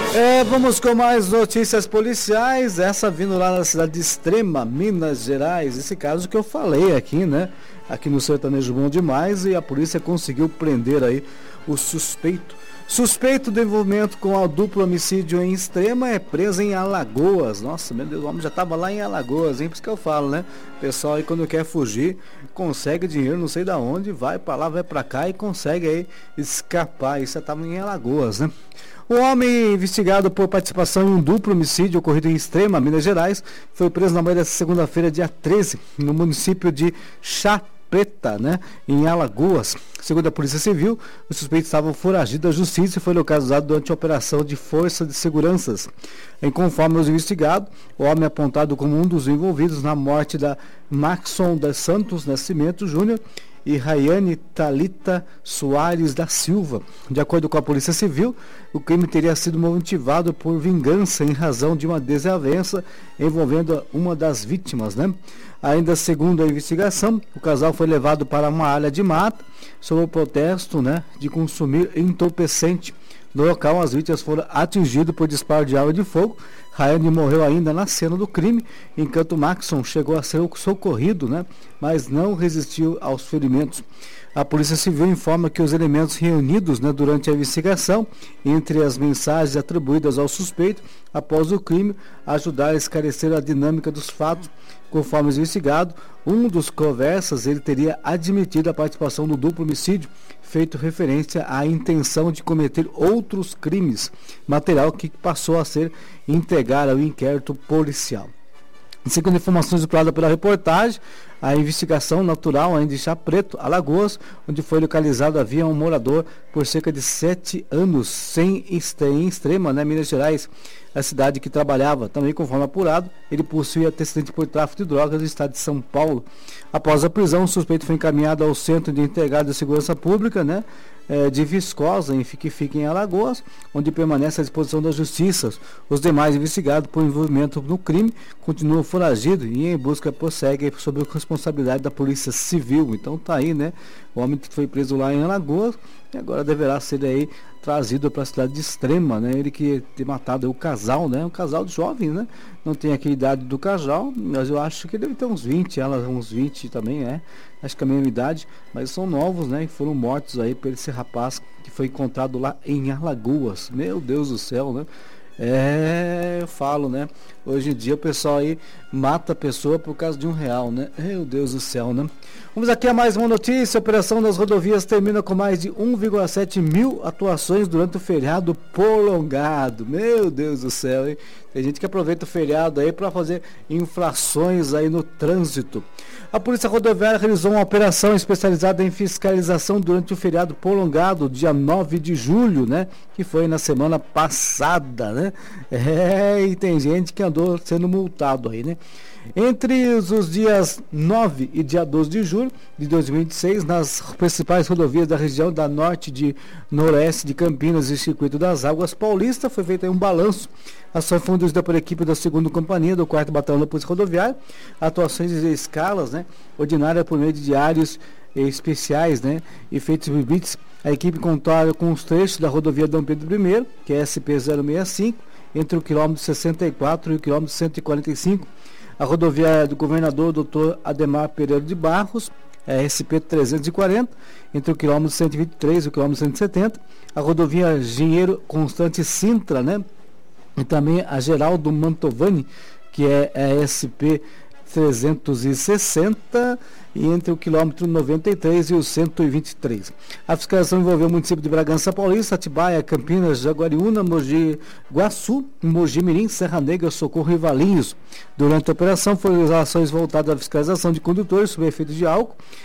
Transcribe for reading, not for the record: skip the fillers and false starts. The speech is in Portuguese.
Vamos com mais notícias policiais, essa vindo lá na cidade de Extrema, Minas Gerais, esse caso que eu falei aqui, né? Aqui no Sertanejo Bom Demais, e a polícia conseguiu prender aí o suspeito. Suspeito de envolvimento com o duplo homicídio em Extrema é preso em Alagoas. Nossa, meu Deus, o homem já estava lá em Alagoas, hein? Por isso que eu falo, né? O pessoal aí quando quer fugir, consegue dinheiro, não sei da onde, vai para lá, vai para cá e consegue aí escapar. Isso já estava em Alagoas, né? O homem investigado por participação em um duplo homicídio ocorrido em Extrema, Minas Gerais, foi preso na manhã desta segunda-feira, dia 13, no município de Chá Preta, né, em Alagoas. Segundo a Polícia Civil, o suspeito estava foragido da justiça e foi localizado durante a operação de força de seguranças. Conforme os investigados, o homem apontado como um dos envolvidos na morte da Maxon dos Santos Nascimento Júnior e Rayane Thalita Soares da Silva. De acordo com a Polícia Civil, o crime teria sido motivado por vingança em razão de uma desavença envolvendo uma das vítimas, né? Ainda segundo a investigação, o casal foi levado para uma área de mata sob o protesto, né, de consumir entorpecente. No local, as vítimas foram atingidas por disparo de arma de fogo. Rayane morreu ainda na cena do crime, enquanto Maxon chegou a ser socorrido, né, mas não resistiu aos ferimentos. A Polícia Civil informa que os elementos reunidos, né, durante a investigação, entre as mensagens atribuídas ao suspeito após o crime, ajudaram a esclarecer a dinâmica dos fatos. Conforme investigado, um dos conversas ele teria admitido a participação no duplo homicídio, feito referência à intenção de cometer outros crimes, material que passou a ser entregue ao inquérito policial. Segundo informações apuradas pela reportagem, a investigação natural ainda em Chá Preto, Alagoas, onde foi localizado, havia um morador por cerca de 7 anos em Extrema, né, Minas Gerais, a cidade que trabalhava. Também, conforme apurado, ele possuía antecedente por tráfico de drogas do estado de São Paulo. Após a prisão, o suspeito foi encaminhado ao Centro de Integrado de Segurança Pública, né, de Viscosa, que fica em Alagoas, onde permanece à disposição da Justiça. Os demais investigados por envolvimento no crime continuam foragidos e em busca prossegue sob a responsabilidade da Polícia Civil. Então tá aí, né? O homem que foi preso lá em Alagoas e agora deverá ser aí trazido para a cidade de Extrema, né? Ele que ter matado o casal, né? Um casal de jovens, né? Não tem aqui a idade do casal, mas eu acho que deve ter uns 20, ela uns 20 também, acho que é a mesma idade, mas são novos, né? E foram mortos aí por esse rapaz que foi encontrado lá em Alagoas. Meu Deus do céu, né? Eu falo, né? Hoje em dia o pessoal aí mata a pessoa por causa de R$1, né? Meu Deus do céu, né? Vamos aqui a mais uma notícia. A operação das rodovias termina com mais de 1,7 mil atuações durante o feriado prolongado. Meu Deus do céu, hein? Tem gente que aproveita o feriado aí para fazer infrações aí no trânsito. A Polícia Rodoviária realizou uma operação especializada em fiscalização durante o feriado prolongado, dia 9 de julho, né? Que foi na semana passada, né? E tem gente que andou sendo multado aí, né? Entre os dias 9 e dia 12 de julho de 2026, nas principais rodovias da região da norte de noroeste de Campinas e Circuito das Águas Paulista, foi feito aí um balanço. A ação foi conduzida por equipe da 2ª Companhia do 4º Batalhão da Polícia Rodoviária, atuações de escalas, né, ordinária por meio de diários especiais, né, e feitos bibites. A equipe contou com os trechos da rodovia Dom Pedro I, que é SP-065, entre o quilômetro 64 e o quilômetro 145. A rodovia do governador Dr. Ademar Pereira de Barros, SP-340, entre o quilômetro 123 e o quilômetro 170. A rodovia Engenheiro Constante Sintra, né? E também a Geraldo Mantovani, que é a SP-360, e entre o quilômetro 93 e o 123. A fiscalização envolveu o município de Bragança Paulista, Atibaia, Campinas, Jaguariúna, Mogi Guaçu, Mogi Mirim, Serra Negra, Socorro e Valinhos. Durante a operação foram ações voltadas à fiscalização de condutores sob efeito de álcool,